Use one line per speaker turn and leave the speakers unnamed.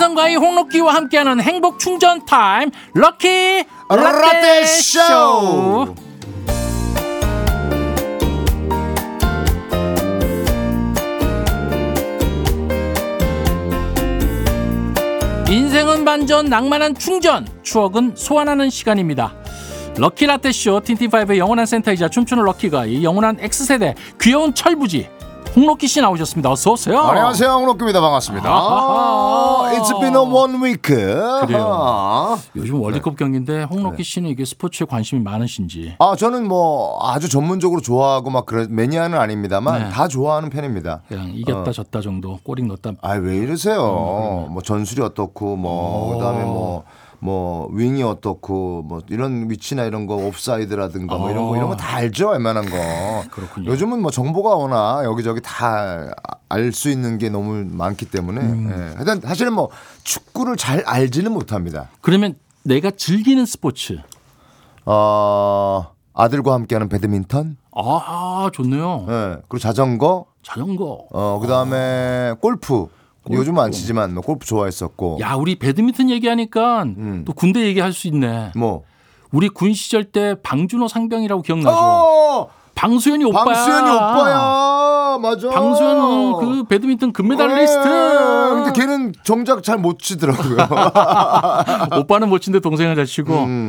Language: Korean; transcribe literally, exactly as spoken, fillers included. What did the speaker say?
김인성과의 홍록기와 함께하는 행복 충전 타임 럭키
라떼 쇼.
인생은 반전, 낭만은 충전, 추억은 소환하는 시간입니다. 럭키 라떼쇼 틴틴파이브의 영원한 센터이자 춤추는 럭키가이, 영원한 X세대 귀여운 철부지 홍록기 씨 나오셨습니다. 어서 오세요.
안녕하세요, 홍록기입니다. 반갑습니다. 아, It's been a one week.
그래요. 요즘 월드컵
네.
경기인데 홍록기 씨는 이게 스포츠에 관심이 많으신지?
아, 저는 뭐 아주 전문적으로 좋아하고 막 그런 매니아는 아닙니다만
네.
다 좋아하는 편입니다.
그냥 이겼다
어.
졌다 정도, 꼬링 넣었다.
아, 왜 이러세요?
어,
뭐 전술이 어떻고 뭐
오.
그다음에 뭐 뭐 윙이 어떻고 뭐 이런 위치나 이런 거 옵사이드라든가 뭐 이런 거 이런 거 다 알죠, 웬만한 거.
그렇군요.
요즘은 뭐 정보가 워낙 여기저기 다 알 수 있는 게 너무 많기 때문에.
음.
예. 하여튼 사실은 뭐 축구를 잘 알지는 못합니다.
그러면 내가 즐기는 스포츠.
어, 아들과 함께하는 배드민턴,
아, 좋네요.
예. 그리고 자전거,
자전거.
어 그다음에 골프. 요즘은 안 치지만 뭐 골프 좋아했었고.
야, 우리 배드민턴 얘기하니까
음.
또 군대 얘기할 수 있네.
뭐
우리 군 시절 때 방준호 상병이라고 기억나죠?
어!
방수현이 오빠야.
방수현이 오빠야. 맞아.
방수현은 그 배드민턴 금메달리스트.
네. 근데 걔는 정작 잘 못 치더라고요.
오빠는 못 치는데 동생은 잘 치고.
음.